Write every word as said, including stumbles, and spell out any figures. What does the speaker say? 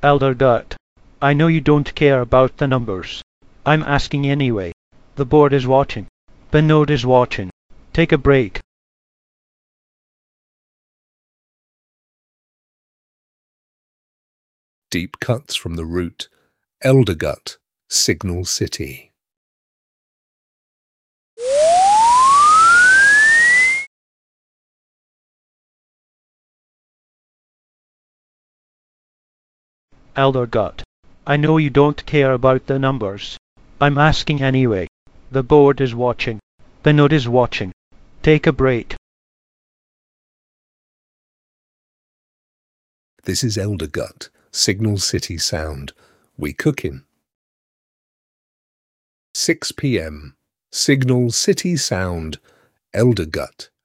Elder Gut, I know you don't care about the numbers. I'm asking anyway. The board is watching. The node is watching. Take a break. Deep cuts from the route. Elder Gut, Signal City. Elder Gut, I know you don't care about the numbers. I'm asking anyway. The board is watching. The node is watching. Take a break. This is Elder Gut, Signal City Sound. We cookin'. six p m Signal City Sound, Elder Gut.